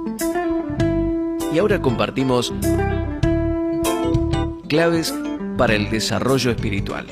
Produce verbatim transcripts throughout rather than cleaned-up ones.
Y ahora compartimos claves para el desarrollo espiritual.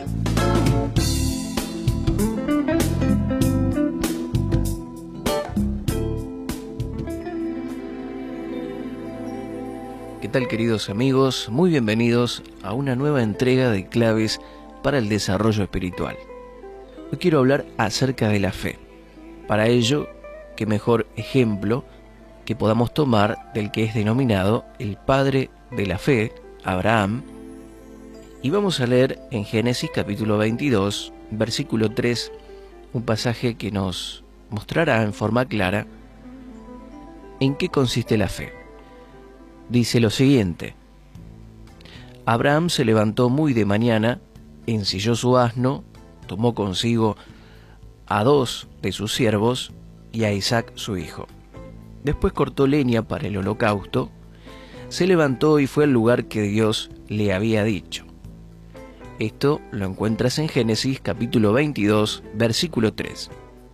¿Qué tal, queridos amigos? Muy bienvenidos a una nueva entrega de claves para el desarrollo espiritual. Hoy quiero hablar acerca de la fe. Para ello, qué mejor ejemplo que podamos tomar del que es denominado el padre de la fe, Abraham. Y vamos a leer en Génesis capítulo veintidós, versículo tres, un pasaje que nos mostrará en forma clara en qué consiste la fe. Dice lo siguiente: Abraham se levantó muy de mañana, ensilló su asno, tomó consigo a dos de sus siervos y a Isaac su hijo. Después cortó leña para el holocausto, se levantó y fue al lugar que Dios le había dicho. Esto lo encuentras en Génesis capítulo veintidós, versículo tres.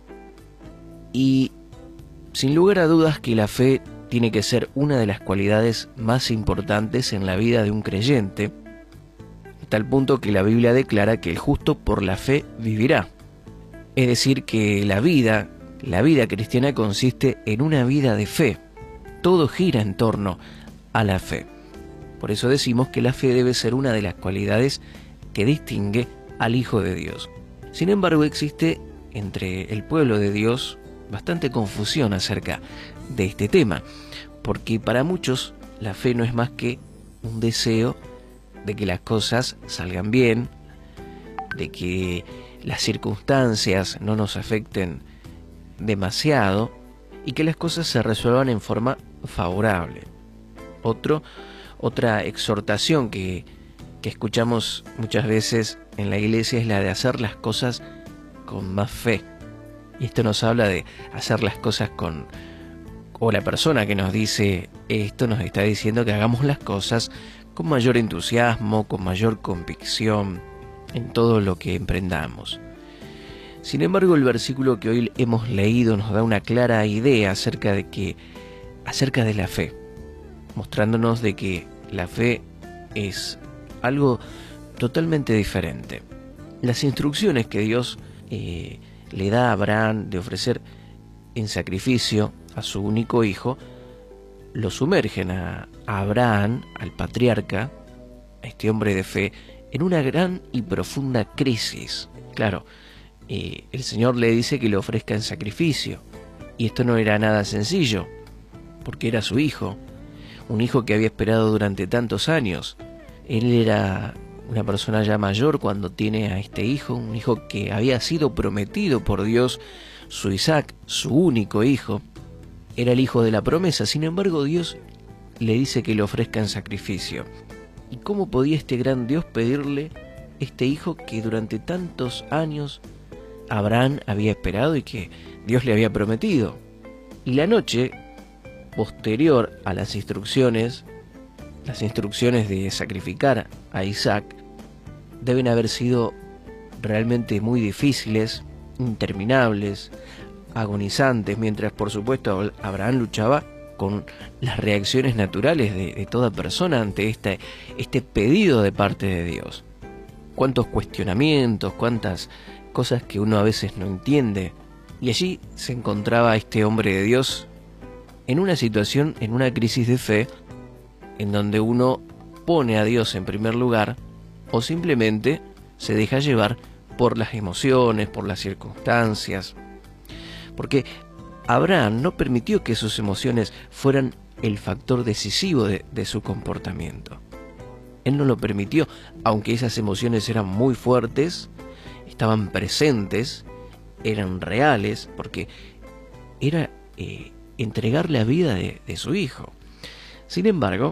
Y sin lugar a dudas que la fe tiene que ser una de las cualidades más importantes en la vida de un creyente, a tal punto que la Biblia declara que el justo por la fe vivirá. Es decir, que la vida, la vida cristiana consiste en una vida de fe. Todo gira en torno a la fe. Por eso decimos que la fe debe ser una de las cualidades que distingue al Hijo de Dios. Sin embargo, existe entre el pueblo de Dios bastante confusión acerca de este tema, porque para muchos la fe no es más que un deseo de que las cosas salgan bien, de que las circunstancias no nos afecten demasiado y que las cosas se resuelvan en forma favorable. Otro, otra exhortación que, que escuchamos muchas veces en la iglesia es la de hacer las cosas con más fe. Y esto nos habla de hacer las cosas con... o la persona que nos dice esto nos está diciendo que hagamos las cosas con mayor entusiasmo, con mayor convicción en todo lo que emprendamos. Sin embargo, el versículo que hoy hemos leído nos da una clara idea acerca de que, acerca de la fe, mostrándonos de que la fe es algo totalmente diferente. Las instrucciones que Dios eh, le da a Abraham de ofrecer en sacrificio a su único hijo, lo sumergen a, a Abraham, al patriarca, a este hombre de fe, en una gran y profunda crisis. Claro, eh, el Señor le dice que le ofrezca en sacrificio, y esto no era nada sencillo, porque era su hijo, un hijo que había esperado durante tantos años. Él era una persona ya mayor cuando tiene a este hijo, un hijo que había sido prometido por Dios, su Isaac, su único hijo. Era el hijo de la promesa. Sin embargo, Dios le dice que le ofrezca en sacrificio. ¿Y cómo podía este gran Dios pedirle este hijo que durante tantos años Abraham había esperado y que Dios le había prometido? Y la noche posterior a las instrucciones, las instrucciones de sacrificar a Isaac, deben haber sido realmente muy difíciles, interminables, agonizantes, mientras por supuesto Abraham luchaba con las reacciones naturales de, de toda persona ante este, este pedido de parte de Dios. Cuántos cuestionamientos, cuántas cosas que uno a veces no entiende. Y allí se encontraba este hombre de Dios en una situación, en una crisis de fe, en donde uno pone a Dios en primer lugar o simplemente se deja llevar por las emociones, por las circunstancias. Porque Abraham no permitió que sus emociones fueran el factor decisivo de, de su comportamiento. Él no lo permitió, aunque esas emociones eran muy fuertes, estaban presentes, eran reales, porque era eh, entregar la vida de, de su hijo. Sin embargo,